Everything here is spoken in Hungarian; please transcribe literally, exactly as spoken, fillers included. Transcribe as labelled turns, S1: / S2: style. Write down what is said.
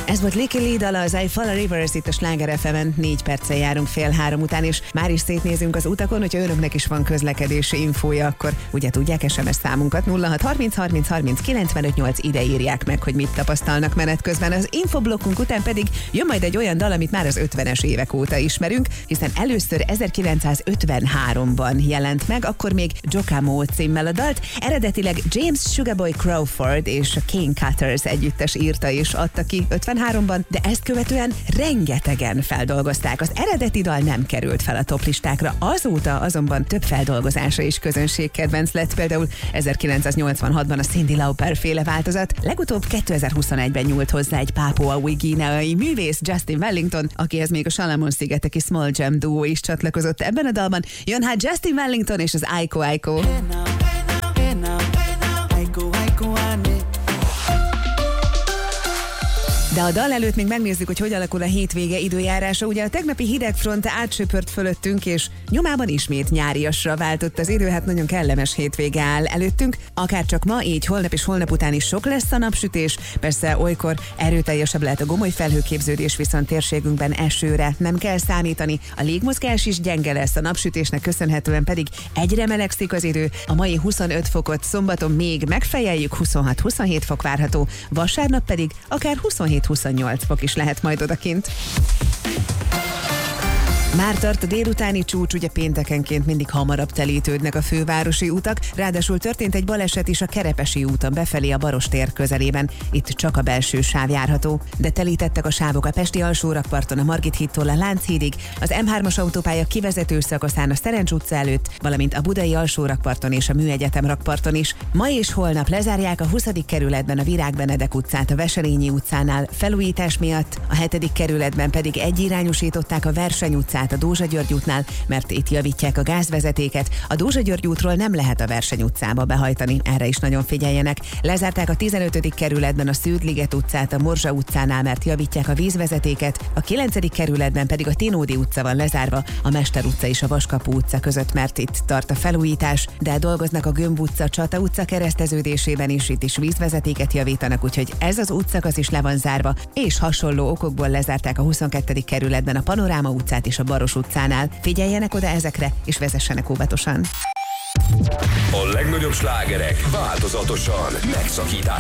S1: Ez volt Licky Lee dala, az I Fall a Rivers, itt a Sláger ef emen, négy perccel járunk fél három után, és már is szétnézünk az utakon, hogyha önöknek is van közlekedési infója, akkor ugye tudják es em es számunkat nulla hat harminc harminc harminc kilencvenöt nyolc, ide írják meg, hogy mit tapasztalnak menet közben. Az infoblokkunk után pedig jön majd egy olyan dal, amit már az ötvenes évek óta ismerünk, hiszen először ezerkilencszázötvenháromban jelent meg, akkor még Jocamo címmel a dalt. Eredetileg James Sugarboy Crawford és a King Cutters együttes írta és adta ki ötvenháromban, de ezt követően rengetegen feldolgozták. Az eredeti dal nem került fel a toplistákra, azóta azonban több feldolgozása is közönségkedvenc lett, például ezerkilencszáznyolcvanhatban a Cyndi Lauper féle változat, legutóbb kétezer-huszonegyben nyúlt hozzá egy Pápua új guineai művész, Justin Wellington, akihez még a Salamon-szigeteki Small Jam duó is csatlakozott ebben a dalban. Jön hát Justin Wellington és az Aiko Aiko. De a dal előtt még megnézzük, hogy hogy alakul a hétvége időjárása. Ugye a tegnapi hidegfront átsöpört fölöttünk, és nyomában ismét nyáriasra váltott az idő, hát nagyon kellemes hétvége áll előttünk. Akár csak ma, így holnap és holnap után is sok lesz a napsütés. Persze olykor erőteljesebb lehet a gomoly felhőképződés, viszont térségünkben esőre nem kell számítani. A légmozgás is gyenge lesz, a napsütésnek köszönhetően pedig egyre melegszik az idő. A mai huszonöt fokot szombaton még megfejeljük, huszonhat-huszonhét fok várható, vasárnap pedig akár huszonhét-huszonnyolc fok is lehet majd odakint. Már tart a délutáni csúcs, ugye péntekenként mindig hamarabb telítődnek a fővárosi utak, ráadásul történt egy baleset is a Kerepesi úton befelé a Barostér közelében. Itt csak a belső sáv járható, de telítettek a sávok a pesti alsórakparton, a Margit hídtól a Lánchídig, az em hármas autópálya kivezető szakaszán a Szerencs utca előtt, valamint a budai alsórakparton és a Műegyetem rakparton is. Ma és holnap lezárják a huszadik kerületben a Virág Benedek utcát a Veselényi utcánál felújítás miatt, a hetedik kerületben pedig egyirányosították a Verseny utcát a Dózsa György útnál, mert itt javítják a gázvezetéket. A Dózsa György útról nem lehet a Verseny utcába behajtani, erre is nagyon figyeljenek. Lezárták a tizenötödik kerületben a Szűd-liget utcát a Morzsa utcánál, mert javítják a vízvezetéket, a kilencedik kerületben pedig a Tinódi utca van lezárva, a Mester utca és a Vaskapu utca között, mert itt tart a felújítás, de dolgoznak a Gömb utca, Csata utca kereszteződésében is, itt is vízvezetéket javítanak, úgyhogy ez az útszakasz is le van zárva, és hasonló okokból lezárták a huszonkettő kerületben a Panoráma utcát és a Baros utcánál. Figyeljenek oda ezekre, és vezessenek óvatosan.
S2: A legnagyobb slágerek változatosan megszakítás